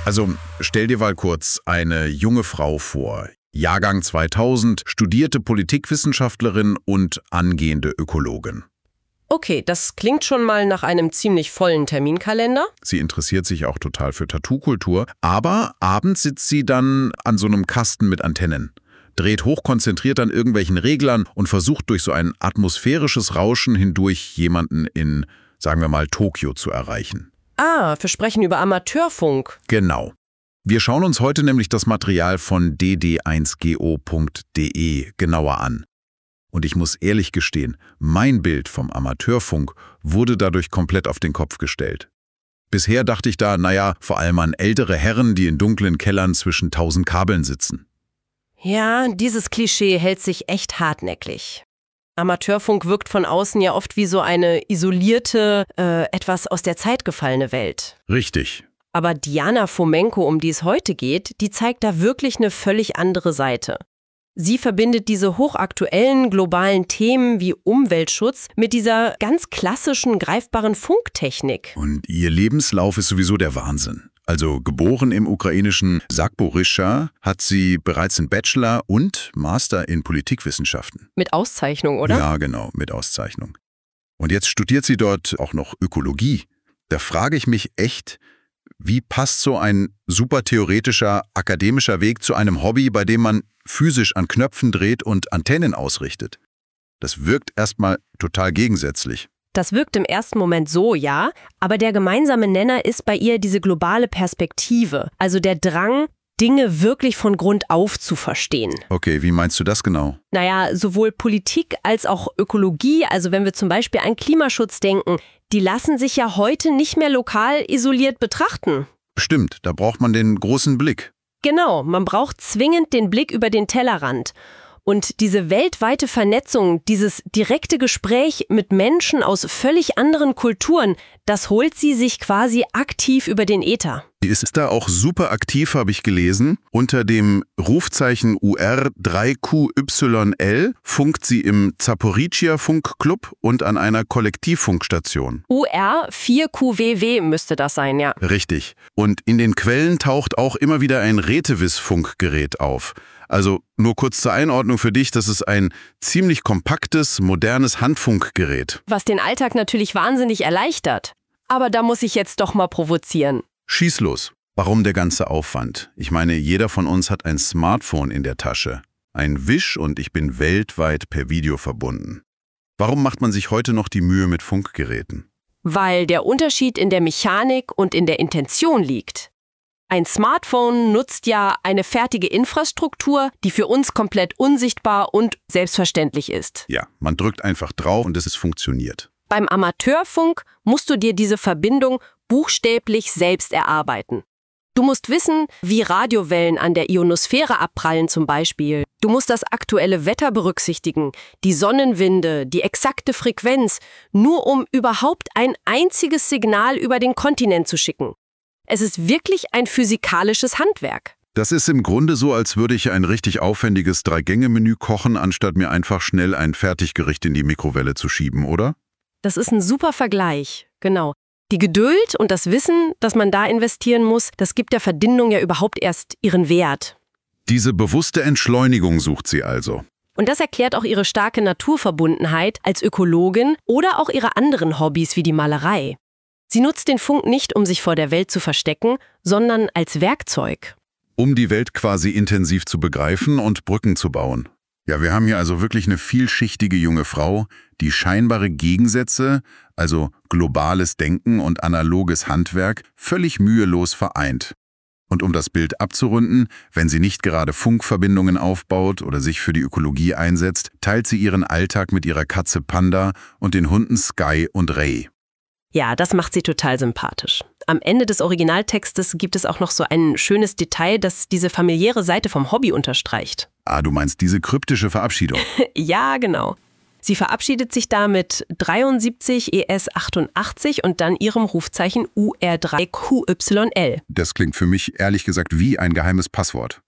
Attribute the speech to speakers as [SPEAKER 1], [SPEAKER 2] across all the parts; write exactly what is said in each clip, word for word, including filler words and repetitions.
[SPEAKER 1] Also stell dir mal kurz eine junge Frau vor, Jahrgang zweitausend, studierte Politikwissenschaftlerin und angehende Ökologin.
[SPEAKER 2] Okay, das klingt schon mal nach einem ziemlich vollen Terminkalender.
[SPEAKER 1] Sie interessiert sich auch total für Tattoo-Kultur, aber abends sitzt sie dann an so einem Kasten mit Antennen, dreht hochkonzentriert an irgendwelchen Reglern und versucht durch so ein atmosphärisches Rauschen hindurch jemanden in, sagen wir mal, Tokio zu erreichen.
[SPEAKER 2] Ah, wir sprechen über Amateurfunk.
[SPEAKER 1] Genau. Wir schauen uns heute nämlich das Material von d d eins g o punkt d e genauer an. Und ich muss ehrlich gestehen, mein Bild vom Amateurfunk wurde dadurch komplett auf den Kopf gestellt. Bisher dachte ich da, naja, vor allem an ältere Herren, die in dunklen Kellern zwischen tausend Kabeln sitzen.
[SPEAKER 2] Ja, dieses Klischee hält sich echt hartnäckig. Amateurfunk wirkt von außen ja oft wie so eine isolierte, äh, etwas aus der Zeit gefallene Welt.
[SPEAKER 1] Richtig.
[SPEAKER 2] Aber Diana Fomenko, um die es heute geht, die zeigt da wirklich eine völlig andere Seite. Sie verbindet diese hochaktuellen globalen Themen wie Umweltschutz mit dieser ganz klassischen, greifbaren Funktechnik.
[SPEAKER 1] Und ihr Lebenslauf ist sowieso der Wahnsinn. Also geboren im ukrainischen Saporischschja, hat sie bereits einen Bachelor und Master in Politikwissenschaften.
[SPEAKER 2] Mit Auszeichnung, oder?
[SPEAKER 1] Ja, genau, mit Auszeichnung. Und jetzt studiert sie dort auch noch Ökologie. Da frage ich mich echt, wie passt so ein super theoretischer, akademischer Weg zu einem Hobby, bei dem man physisch an Knöpfen dreht und Antennen ausrichtet? Das wirkt erstmal total gegensätzlich.
[SPEAKER 2] Das wirkt im ersten Moment so, ja, aber der gemeinsame Nenner ist bei ihr diese globale Perspektive, also der Drang, Dinge wirklich von Grund auf zu verstehen.
[SPEAKER 1] Okay, wie meinst du das genau?
[SPEAKER 2] Naja, sowohl Politik als auch Ökologie, also wenn wir zum Beispiel an Klimaschutz denken, die lassen sich ja heute nicht mehr lokal isoliert betrachten.
[SPEAKER 1] Stimmt, da braucht man den großen Blick.
[SPEAKER 2] Genau, man braucht zwingend den Blick über den Tellerrand. Und diese weltweite Vernetzung, dieses direkte Gespräch mit Menschen aus völlig anderen Kulturen, das holt sie sich quasi aktiv über den Äther.
[SPEAKER 1] Sie ist da auch super aktiv, habe ich gelesen. Unter dem Rufzeichen U R drei Q Y L funkt sie im Zaporizhzhia Funkclub und an einer Kollektivfunkstation.
[SPEAKER 2] U R vier Q W W müsste das sein, ja.
[SPEAKER 1] Richtig. Und in den Quellen taucht auch immer wieder ein Retevis-Funkgerät auf. Also nur kurz zur Einordnung für dich, das ist ein ziemlich kompaktes, modernes Handfunkgerät.
[SPEAKER 2] Was den Alltag natürlich wahnsinnig erleichtert. Aber da muss ich jetzt doch mal provozieren.
[SPEAKER 1] Schieß los. Warum der ganze Aufwand? Ich meine, jeder von uns hat ein Smartphone in der Tasche. Ein Wisch und ich bin weltweit per Video verbunden. Warum macht man sich heute noch die Mühe mit Funkgeräten?
[SPEAKER 2] Weil der Unterschied in der Mechanik und in der Intention liegt. Ein Smartphone nutzt ja eine fertige Infrastruktur, die für uns komplett unsichtbar und selbstverständlich ist.
[SPEAKER 1] Ja, man drückt einfach drauf und es funktioniert.
[SPEAKER 2] Beim Amateurfunk musst du dir diese Verbindung buchstäblich selbst erarbeiten. Du musst wissen, wie Radiowellen an der Ionosphäre abprallen zum Beispiel. Du musst das aktuelle Wetter berücksichtigen, die Sonnenwinde, die exakte Frequenz, nur um überhaupt ein einziges Signal über den Kontinent zu schicken. Es ist wirklich ein physikalisches Handwerk.
[SPEAKER 1] Das ist im Grunde so, als würde ich ein richtig aufwendiges Drei-Gänge-Menü kochen, anstatt mir einfach schnell ein Fertiggericht in die Mikrowelle zu schieben, oder?
[SPEAKER 2] Das ist ein super Vergleich, genau. Die Geduld und das Wissen, das man da investieren muss, das gibt der Verdindung ja überhaupt erst ihren Wert.
[SPEAKER 1] Diese bewusste Entschleunigung sucht sie also.
[SPEAKER 2] Und das erklärt auch ihre starke Naturverbundenheit als Ökologin oder auch ihre anderen Hobbys wie die Malerei. Sie nutzt den Funk nicht, um sich vor der Welt zu verstecken, sondern als Werkzeug.
[SPEAKER 1] Um die Welt quasi intensiv zu begreifen und Brücken zu bauen. Ja, wir haben hier also wirklich eine vielschichtige junge Frau, die scheinbare Gegensätze, also globales Denken und analoges Handwerk, völlig mühelos vereint. Und um das Bild abzurunden, wenn sie nicht gerade Funkverbindungen aufbaut oder sich für die Ökologie einsetzt, teilt sie ihren Alltag mit ihrer Katze Panda und den Hunden Sky und Ray.
[SPEAKER 2] Ja, das macht sie total sympathisch. Am Ende des Originaltextes gibt es auch noch so ein schönes Detail, das diese familiäre Seite vom Hobby unterstreicht.
[SPEAKER 1] Ah, du meinst diese kryptische Verabschiedung?
[SPEAKER 2] Ja, genau. Sie verabschiedet sich da mit dreiundsiebzig E S achtundachtzig und dann ihrem Rufzeichen U R drei Q Y L.
[SPEAKER 1] Das klingt für mich ehrlich gesagt wie ein geheimes Passwort.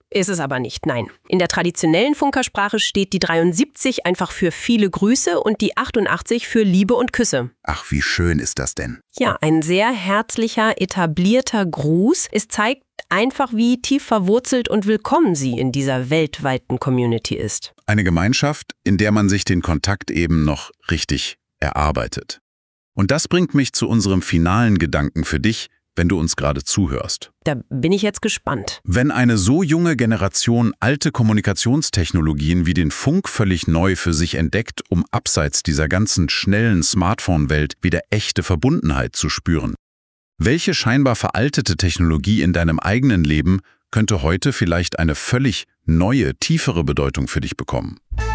[SPEAKER 2] Ist es aber nicht, nein. In der traditionellen Funkersprache steht die dreiundsiebzig einfach für viele Grüße und die achtundachtzig für Liebe und Küsse.
[SPEAKER 1] Ach, wie schön ist das denn?
[SPEAKER 2] Ja, ein sehr herzlicher, etablierter Gruß. Es zeigt einfach, wie tief verwurzelt und willkommen sie in dieser weltweiten Community ist.
[SPEAKER 1] Eine Gemeinschaft, in der man sich den Kontakt eben noch richtig erarbeitet. Und das bringt mich zu unserem finalen Gedanken für dich, wenn du uns gerade zuhörst.
[SPEAKER 2] Da bin ich jetzt gespannt.
[SPEAKER 1] Wenn eine so junge Generation alte Kommunikationstechnologien wie den Funk völlig neu für sich entdeckt, um abseits dieser ganzen schnellen Smartphone-Welt wieder echte Verbundenheit zu spüren, welche scheinbar veraltete Technologie in deinem eigenen Leben könnte heute vielleicht eine völlig neue, tiefere Bedeutung für dich bekommen?